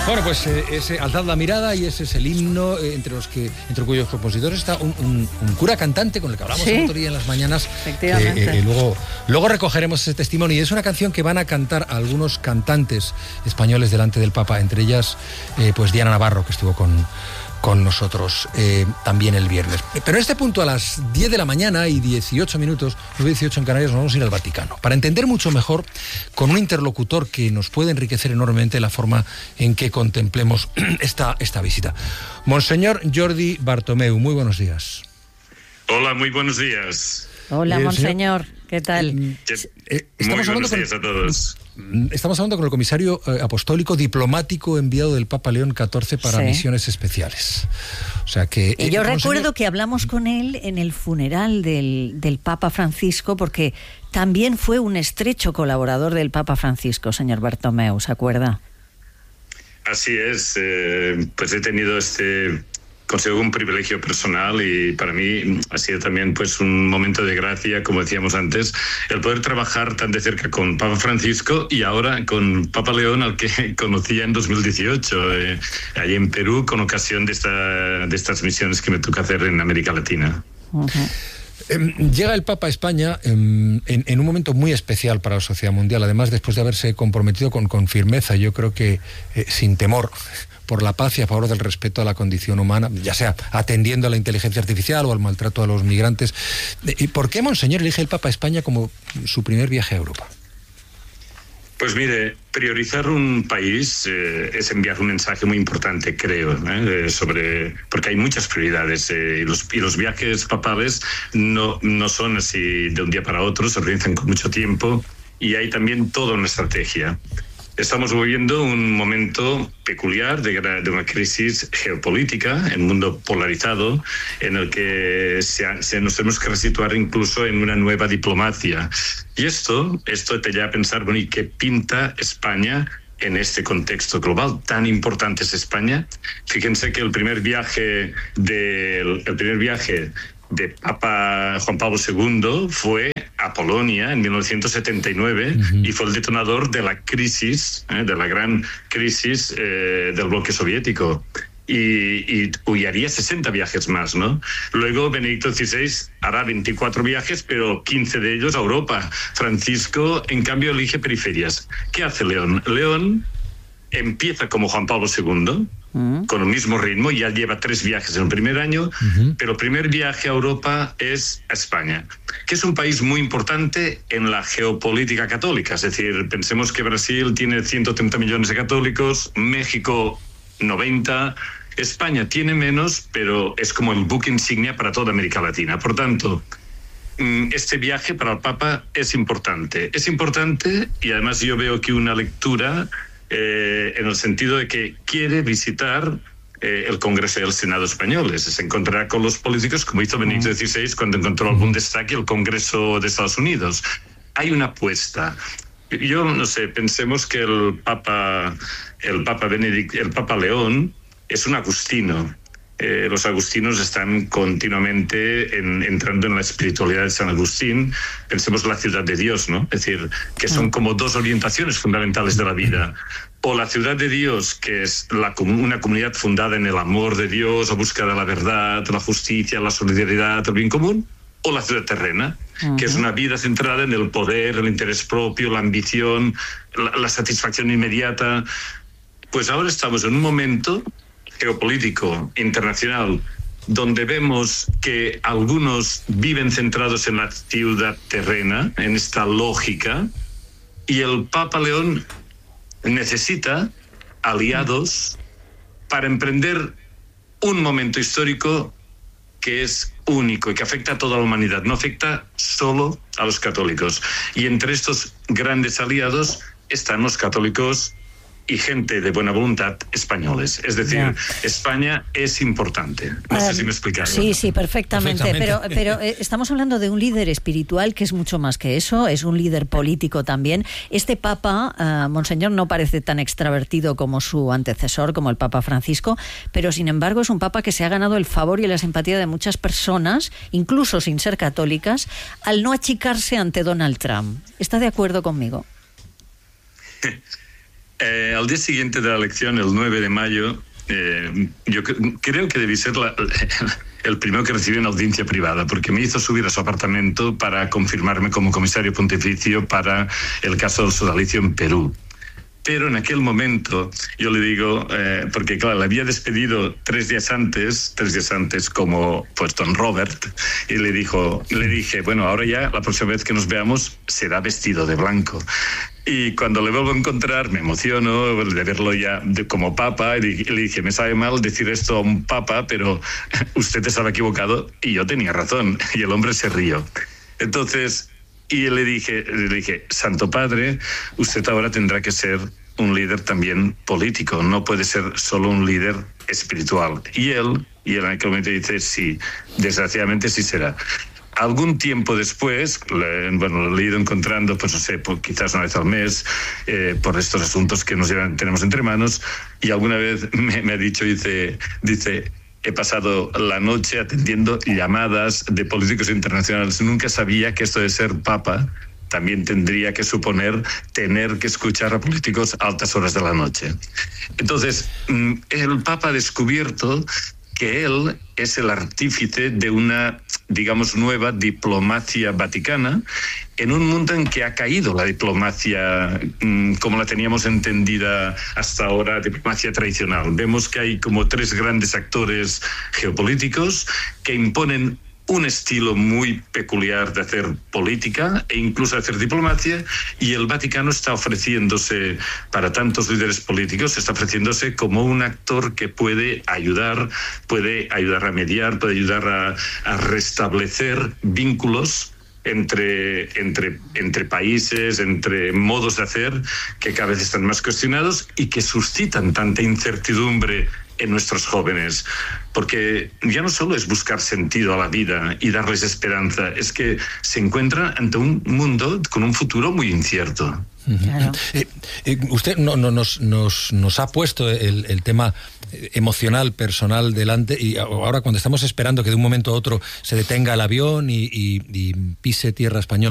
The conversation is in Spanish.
Bueno, pues ese Alzad la mirada, y ese es el himno entre cuyos compositores está un cura cantante con el que hablamos el otro día en las mañanas. Efectivamente. Luego recogeremos ese testimonio, y es una canción que van a cantar algunos cantantes españoles delante del Papa, entre ellas pues Diana Navarro, que estuvo con nosotros también el viernes. Pero en este punto, a las 10 de la mañana y 18 minutos, los 18 en Canarias, nos vamos a ir al Vaticano, para entender mucho mejor, con un interlocutor que nos puede enriquecer enormemente la forma en que contemplemos esta visita. Monseñor Jordi Bartomeu, muy buenos días. Hola, muy buenos días. Hola, Monseñor, ¿qué tal? Muy buenos días a todos. Estamos hablando con el comisario apostólico diplomático enviado del Papa León XIV para misiones especiales. O sea que... Y yo recuerdo que hablamos con él en el funeral del Papa Francisco, porque también fue un estrecho colaborador del Papa Francisco, señor Bartomeu, ¿se acuerda? Así es, pues he tenido consigo un privilegio personal, y para mí ha sido también pues un momento de gracia, como decíamos antes, el poder trabajar tan de cerca con Papa Francisco y ahora con Papa León, al que conocía en 2018, allí en Perú, con ocasión de estas misiones que me toca hacer en América Latina. Llega el Papa a España en un momento muy especial para la sociedad mundial, además después de haberse comprometido con firmeza, yo creo que sin temor, por la paz y a favor del respeto a la condición humana, ya sea atendiendo a la inteligencia artificial o al maltrato a los migrantes. ¿Y por qué, Monseñor, elige el Papa a España como su primer viaje a Europa? Pues mire, priorizar un país es enviar un mensaje muy importante, creo, porque hay muchas prioridades, y los viajes papales no son así de un día para otro, se organizan con mucho tiempo, y hay también toda una estrategia. Estamos viviendo un momento peculiar de una crisis geopolítica, en un mundo polarizado, en el que nos tenemos que resituar incluso en una nueva diplomacia. Y esto te lleva a pensar, bueno, ¿y qué pinta España en este contexto global? ¿Tan importante es España? Fíjense que el primer viaje de Papa Juan Pablo II fue a Polonia en 1979, y fue el detonador de la crisis, de la gran crisis del bloque soviético. Y haría 60 viajes más, ¿no? Luego Benedicto XVI hará 24 viajes, pero 15 de ellos a Europa. Francisco, en cambio, elige periferias. ¿Qué hace León? León empieza como Juan Pablo II, con el mismo ritmo, ya lleva 3 viajes en el primer año, pero el primer viaje a Europa es a España, que es un país muy importante en la geopolítica católica. Es decir, pensemos que Brasil tiene 130 millones de católicos, México 90, España tiene menos, pero es como el buque insignia para toda América Latina. Por tanto, este viaje para el Papa es importante. Es importante, y además yo veo aquí una lectura en el sentido de que quiere visitar el Congreso y el Senado españoles. Se encontrará con los políticos, como hizo Benedicto XVI cuando encontró el Bundestag y el Congreso de Estados Unidos. Hay una apuesta. Yo no sé, pensemos que el Papa León es un agustino. Los agustinos están continuamente entrando en la espiritualidad de San Agustín. Pensemos la ciudad de Dios, ¿no? Es decir, que son como 2 orientaciones fundamentales de la vida. O la ciudad de Dios, que es una comunidad fundada en el amor de Dios, la búsqueda de la verdad, la justicia, la solidaridad, el bien común. O la ciudad terrena, que es una vida centrada en el poder, el interés propio, la ambición, la satisfacción inmediata. Pues ahora estamos en un momento geopolítico internacional donde vemos que algunos viven centrados en la ciudad terrena, en esta lógica, y el Papa León necesita aliados para emprender un momento histórico que es único y que afecta a toda la humanidad, no afecta solo a los católicos. Y entre estos grandes aliados están los católicos y gente de buena voluntad españoles. Es decir, España es importante. No sé si me he explicado. Sí, perfectamente. Pero estamos hablando de un líder espiritual que es mucho más que eso, es un líder político también. Este Papa, Monseñor, no parece tan extravertido como su antecesor, como el Papa Francisco, pero sin embargo es un Papa que se ha ganado el favor y la simpatía de muchas personas, incluso sin ser católicas, al no achicarse ante Donald Trump. ¿Está de acuerdo conmigo? Al día siguiente de la elección, el 9 de mayo, yo creo que debí ser el primero que recibí una audiencia privada, porque me hizo subir a su apartamento para confirmarme como comisario pontificio para el caso del sodalicio en Perú. Pero en aquel momento yo le digo, porque claro, le había despedido 3 días antes como pues don Robert, y le dije, bueno, ahora ya la próxima vez que nos veamos será vestido de blanco. Y cuando le vuelvo a encontrar me emociono de verlo ya como papa, y le dije, me sabe mal decir esto a un papa, pero usted estaba equivocado y yo tenía razón. Y el hombre se rió. Entonces, y le dije, Santo Padre, usted ahora tendrá que ser un líder también político, no puede ser solo un líder espiritual. Y él en aquel momento dice, sí, desgraciadamente sí será. Algún tiempo después, lo he ido encontrando, pues no sé, quizás una vez al mes, por estos asuntos que tenemos entre manos, y alguna vez me ha dicho, dice, he pasado la noche atendiendo llamadas de políticos internacionales. Nunca sabía que esto de ser papa también tendría que suponer tener que escuchar a políticos a altas horas de la noche. Entonces, el Papa ha descubierto que él es el artífice de una, digamos, nueva diplomacia vaticana en un mundo en que ha caído la diplomacia como la teníamos entendida hasta ahora, diplomacia tradicional. Vemos que hay como 3 grandes actores geopolíticos que imponen un estilo muy peculiar de hacer política e incluso de hacer diplomacia, y el Vaticano está ofreciéndose, para tantos líderes políticos, está ofreciéndose como un actor que puede ayudar a mediar, puede ayudar a restablecer vínculos entre países, entre modos de hacer que cada vez están más cuestionados y que suscitan tanta incertidumbre en nuestros jóvenes, porque ya no solo es buscar sentido a la vida y darles esperanza, es que se encuentran ante un mundo con un futuro muy incierto. Claro. Usted nos ha puesto el tema emocional, personal delante, y ahora cuando estamos esperando que de un momento a otro se detenga el avión y pise tierra española